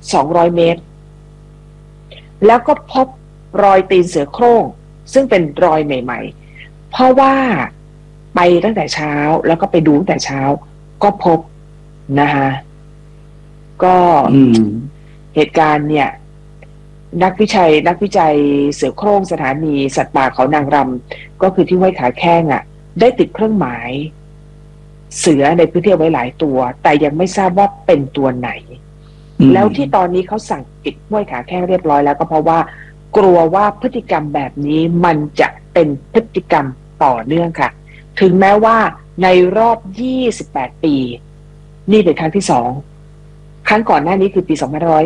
200 เมตรแล้วก็พบรอยตีนเสือโคร่งซึ่งเป็นรอยใหม่ๆเพราะว่าไปตั้งแต่เช้าแล้วก็ไปดูตั้งแต่เช้าก็พบนะคะก็เหตุการณ์เนี่ยนักวิจัยเสือโคร่งสถานีสัตว์ป่าเขานางรำก็คือที่ห้วยขาแข้งได้ติดเครื่องหมายเสือในพื้นที่ไว้หลายตัวแต่ยังไม่ทราบว่าเป็นตัวไหนแล้วที่ตอนนี้เขาสั่งปิดห้วยขาแข้งเรียบร้อยแล้วก็เพราะว่ากลัวว่าพฤติกรรมแบบนี้มันจะเป็นพฤติกรรมต่อเนื่องค่ะถึงแม้ว่าในรอบ28 ปีนี่เป็นครั้งที่2ครั้งก่อนหน้านี้คือปี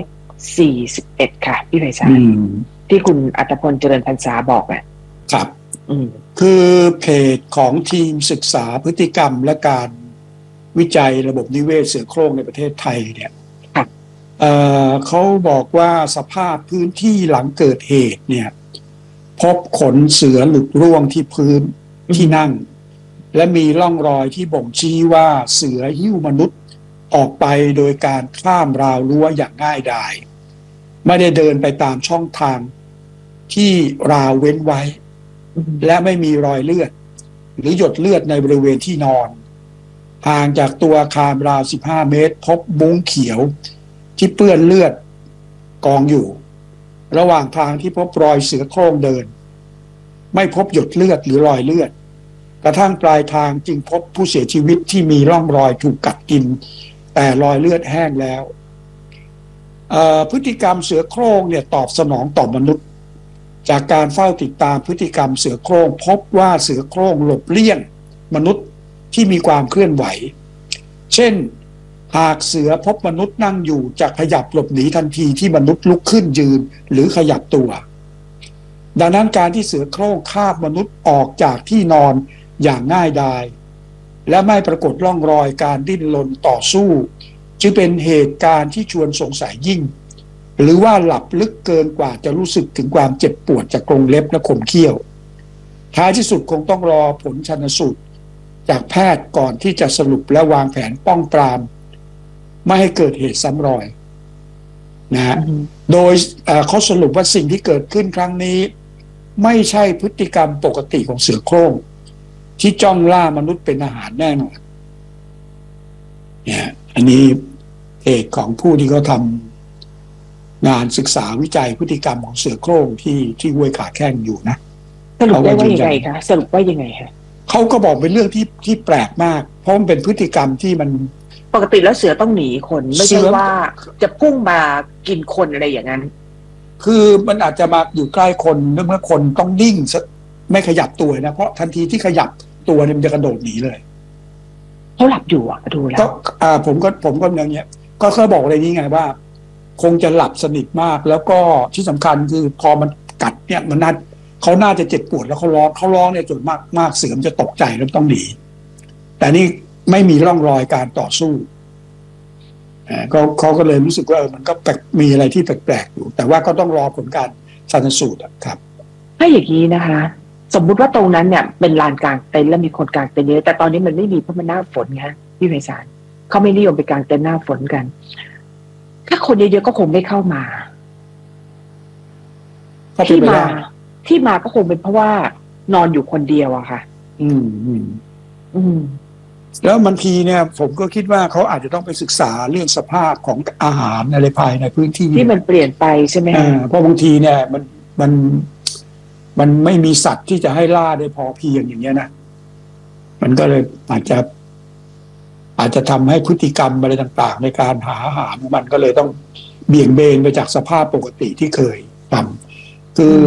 2541ค่ะพี่ไพศาลที่คุณอัตพลเจริญพรรษาบอกครับคือเพจของทีมศึกษาพฤติกรรมและการวิจัยระบบนิเวศเสือโคร่งในประเทศไทยเนี่ยเขาบอกว่าสภาพพื้นที่หลังเกิดเหตุเนี่ยพบขนเสือหลุดร่วงที่พื้นที่นั่งและมีร่องรอยที่บ่งชี้ว่าเสือหิ้วมนุษย์ออกไปโดยการข้ามราวรั้วอย่างง่ายดายไม่ได้เดินไปตามช่องทางที่ราวเว้นไว้และไม่มีรอยเลือดหรือหยดเลือดในบริเวณที่นอนห่างจากตัวอาคารราว15 เมตรพบมุ้งเขียวที่เปื้อนเลือดกองอยู่ระหว่างทางที่พบรอยเสือโคร่งเดินไม่พบหยดเลือดหรือรอยเลือดกระทั่งปลายทางจึงพบผู้เสียชีวิตที่มีร่องรอยถูกกัดกินแต่รอยเลือดแห้งแล้วพฤติกรรมเสือโคร่งเนี่ยตอบสนองต่อมนุษย์จากการเฝ้าติดตามพฤติกรรมเสือโคร่งพบว่าเสือโคร่งหลบเลี่ยงมนุษย์ที่มีความเคลื่อนไหวเช่นหากเสือพบมนุษย์นั่งอยู่จะขยับหลบหนีทันทีที่มนุษย์ลุกขึ้นยืนหรือขยับตัวดังนั้นการที่เสือโคร่งคาบมนุษย์ออกจากที่นอนอย่างง่ายดายและไม่ปรากฏร่องรอยการดิ้นรนต่อสู้จึงเป็นเหตุการณ์ที่ชวนสงสัยยิ่งหรือว่าหลับลึกเกินกว่าจะรู้สึกถึงความเจ็บปวดจากกรงเล็บและขมเขี้ยวท้ายที่สุดคงต้องรอผลชันสูตรจากแพทย์ก่อนที่จะสรุปและวางแผนป้องปรามไม่ให้เกิดเหตุซ้ำรอยนะฮะโดยเขาสรุปว่าสิ่งที่เกิดขึ้นครั้งนี้ไม่ใช่พฤติกรรมปกติของเสือโคร่งที่จ้องล่ามนุษย์เป็นอาหารแน่นอนเนี่ยอันนี้เอกของผู้ที่เขาทำงานศึกษาวิจัยพฤติกรรมของเสือโคร่งที่ห้วยขาแข้งอยู่นะสรุปได้ว่ายังไงคะสรุปว่ายังไงคะเขาก็บอกเป็นเรื่องที่แปลกมากเพราะมันเป็นพฤติกรรมที่มันปกติแล้วเสือต้องหนีคนไม่ใช่ว่าจะพุ่งมากินคนอะไรอย่างนั้นคือมันอาจจะมาอยู่ใกล้คนเมื่อคนต้องนิ่งไม่ขยับตัวนะเพราะทันทีที่ขยับตัวเนี่ยมันจะกระโดดหนีเลยเขาหลับอยู่ดูแล้วก็ผมก็อย่างเงี้ยก็เคยบอกอะไรนี้ไงว่าคงจะหลับสนิทมากแล้วก็ที่สำคัญคือพอมันกัดเนี่ยมันเขาน่าจะเจ็บปวดแล้วเขาร้องเนี่ยจนมากเสือมจะตกใจแล้วต้องหนีแต่นี่ไม่มีร่องรอยการต่อสู้เขาก็เลยรู้สึกว่ามันก็มีอะไรที่แปลกๆอยู่แต่ว่าก็ต้องรอผลการชันสูตรครับถ้าอย่างนี้นะคะสมมุติว่าตรงนั้นเนี่ยเป็นลานกลางเต็นท์แล้วมีคนกลางเต็นท์เยอะแต่ตอนนี้มันไม่มีเพราะมันหน้าฝนไงพี่ไพศาลเขาไม่นิยมไปกลางเต็นท์หน้าฝนกันถ้าคนเยอะๆก็คงไม่เข้ามาที่มาก็คงเป็นเพราะว่านอนอยู่คนเดียวอะค่ะแล้วบางทีเนี่ยผมก็คิดว่าเขาอาจจะต้องไปศึกษาเรื่องสภาพของอาหารอะไรภายในพื้นที่ที่มันเปลี่ยนไปใช่ไหมเพราะบางทีเนี่ยมันไม่มีสัตว์ที่จะให้ล่าได้พอเพียงอย่างเงี้ยนะมันก็เลยอาจจะทำให้พฤติกรรมอะไรต่างๆในการหาอาหารมันก็เลยต้องเบี่ยงเบนไปจากสภาพปกติที่เคยทำคือ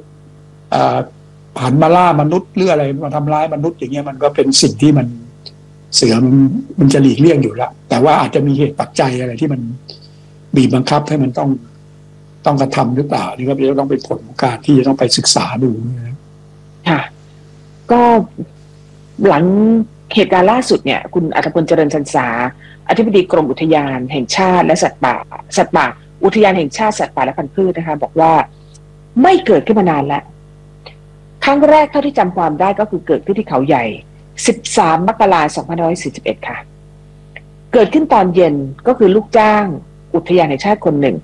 หันมาล่ามนุษย์หรืออะไรมาทำร้ายมนุษย์อย่างเงี้ยมันก็เป็นสิ่งที่เสือมันจะหลีกเลี่ยงอยู่แล้วแต่ว่าอาจจะมีเหตุปัจจัยอะไรที่มันบีบบังคับให้มันต้องกระทำหรือเปล่านี่ก็จะต้องเป็นผลของการที่จะต้องไปศึกษาดูค่ะก็หลังเหตุการณ์ล่าสุดเนี่ยคุณอัธพลเจริญชันษาอธิบดีกรมอุทยานแห่งชาติและสัตว์ป่าอุทยานแห่งชาติสัตว์ป่าและพันธุ์พืชนะคะบอกว่าไม่เกิดขึ้นมานานแล้วครั้งแรกเท่าที่จำความได้ก็คือเกิดขึ้นที่เขาใหญ่13 มกราคม 2541ค่ะเกิดขึ้นตอนเย็นก็คือลูกจ้างอุทยานแห่งชาติคนหนึ่ง